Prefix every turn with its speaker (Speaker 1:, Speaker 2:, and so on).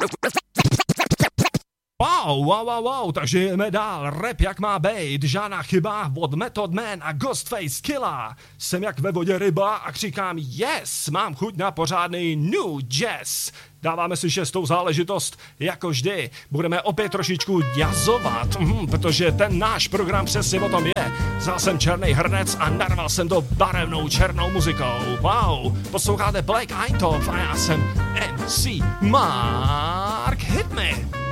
Speaker 1: Wow, takže jdeme dál, rap jak má bejt, žádná chyba od Method Man a Ghostface Killah. Jsem jak ve vodě ryba a říkám yes, mám chuť na pořádný new jazz. Dáváme si šestou záležitost, jako vždy. Budeme opět trošičku jazzovat, protože ten náš program přesně o tom je. Vzal jsem černý hrnec a narval jsem to barevnou černou muzikou. Wow, posloucháte Black Eintopf a já jsem MC Mark Hitme.